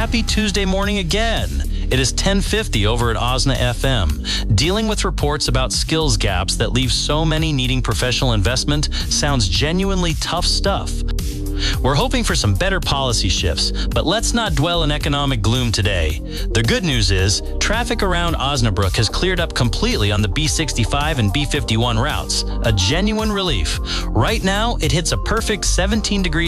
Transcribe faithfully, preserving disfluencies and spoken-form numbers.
happy Tuesday morning again. It is ten fifty over at Osna F M, dealing with reports about skills gaps that leave so many needing professional investment sounds genuinely tough stuff. We're hoping for some better policy shifts, but let's not dwell in economic gloom today. The good news is, traffic around Osnabrück has cleared up completely on the B sixty-five and B fifty-one routes, a genuine relief. Right now, it hits a perfect seventeen degrees